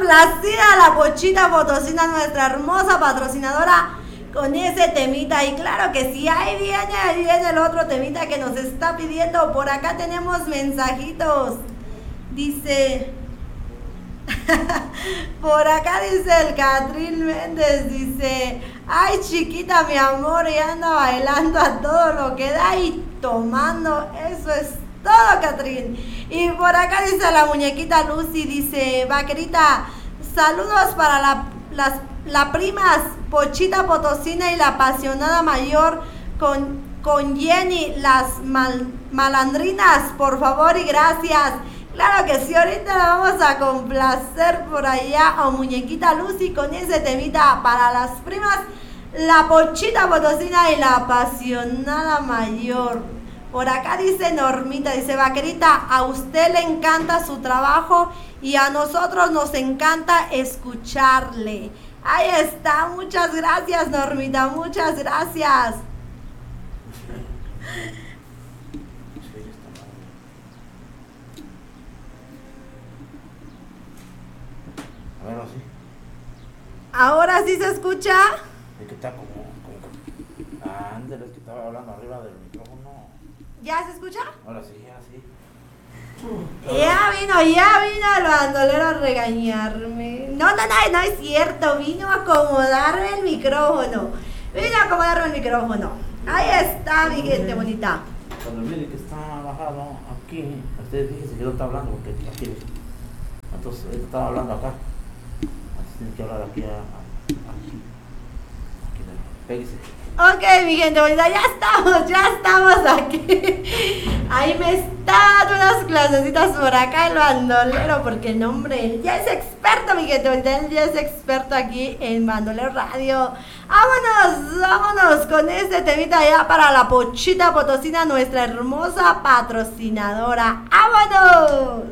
complacida la Pochita Potosina, nuestra hermosa patrocinadora, con ese temita. Y claro que sí, ahí viene el otro temita que nos está pidiendo. Por acá tenemos mensajitos. Dice... Por acá dice el Catrín Méndez, dice: ay chiquita mi amor, y anda bailando a todo lo que da y tomando, eso es todo, Catrín. Y por acá dice la muñequita Lucy, dice: vaquerita, saludos para las primas Pochita Potosina y la apasionada mayor con Jenny, las malandrinas, por favor y gracias. Claro que sí, ahorita la vamos a complacer por allá a muñequita Lucy con ese temita para las primas, la Pochita Potosina y la apasionada mayor. Por acá dice Normita, dice: vaquerita, a usted le encanta su trabajo y a nosotros nos encanta escucharle. Ahí está, muchas gracias Normita, muchas gracias. Bueno, sí. ¿Ahora sí se escucha? Es que está como ándale, es que estaba hablando arriba del micrófono. ¿Ya se escucha? Ahora sí, ya sí. Ya vino el bandolero a regañarme. No es cierto, vino a acomodarme el micrófono. Ahí está, mi gente bonita. Cuando mire que está bajado aquí, ustedes fíjense que no está hablando porque aquí. Entonces, él estaba hablando acá. Tienen que hablar aquí, aquí. Pégase. Ok, mi gente bonita, ya estamos aquí. Ahí me está dando unas clasecitas por acá el bandolero, porque el hombre, él ya es experto, mi gente bonita, él ya es experto aquí en Bandolero Radio. Vámonos con este temita ya para la Pochita Potosina, nuestra hermosa patrocinadora. ¡Vámonos!